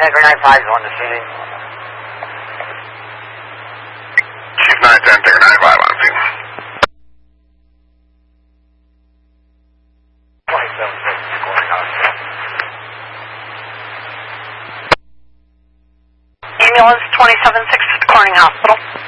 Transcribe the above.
Tanker 95 is on the scene. Chief 910, Tanker 95 on the scene. 27-6, Corning Hospital. Ambulance 27-6 to Corning Hospital.